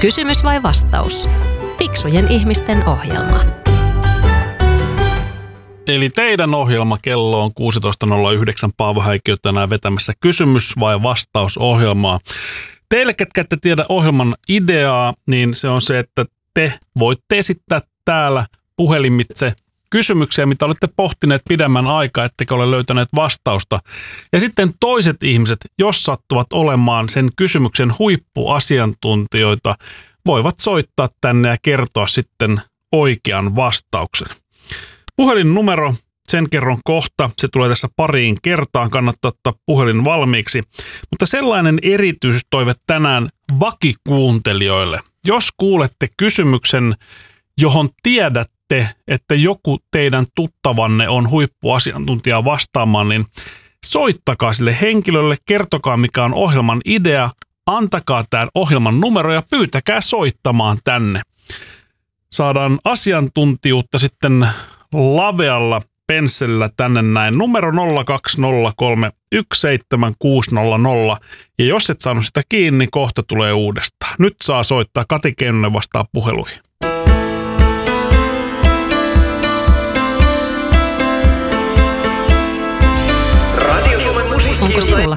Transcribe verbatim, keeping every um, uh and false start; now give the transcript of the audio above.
Kysymys vai vastaus? Fiksujen ihmisten ohjelma. Eli teidän ohjelma kello on kuusitoista nolla yhdeksän. Paavo Häikiö tänään vetämässä kysymys vai vastaus ohjelmaa. Teille, ketkä ette tiedä ohjelman ideaa, niin se on se, että te voitte esittää täällä puhelimitse kysymyksiä, mitä olette pohtineet pidemmän aikaa, ettekä ole löytäneet vastausta. Ja sitten toiset ihmiset, jos sattuvat olemaan sen kysymyksen huippuasiantuntijoita, voivat soittaa tänne ja kertoa sitten oikean vastauksen. Puhelinnumero, sen kerron kohta, se tulee tässä pariin kertaan, kannattaa ottaa puhelin valmiiksi. Mutta sellainen erityistoive tänään vakikuuntelijoille. Jos kuulette kysymyksen, johon tiedätte, että joku teidän tuttavanne on huippuasiantuntija vastaamaan, niin soittakaa sille henkilölle, kertokaa mikä on ohjelman idea, antakaa tämän ohjelman numero ja pyytäkää soittamaan tänne. Saadaan asiantuntijuutta sitten lavealla penssellä tänne näin. Numero nolla kaksi nolla kolme yksi seitsemän kuusi nolla nolla. Ja jos et saanut sitä kiinni, kohta tulee uudestaan. Nyt saa soittaa. Kati Keinonen vastaa puheluihin. Onko sinulla